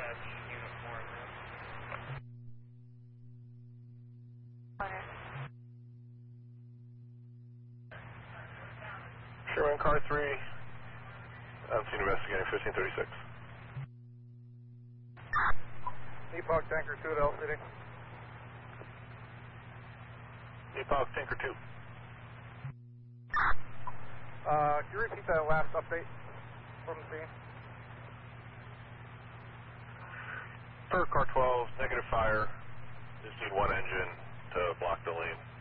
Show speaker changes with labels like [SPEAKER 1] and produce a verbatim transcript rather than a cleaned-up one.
[SPEAKER 1] Sherman, car three, I'm scene investigating fifteen thirty-six.
[SPEAKER 2] Epoch Tanker two at L City.
[SPEAKER 1] Epoch Tanker two.
[SPEAKER 2] Uh, can you repeat that last update from the scene?
[SPEAKER 1] Per car twelve, negative fire. Just need one engine to block the lane.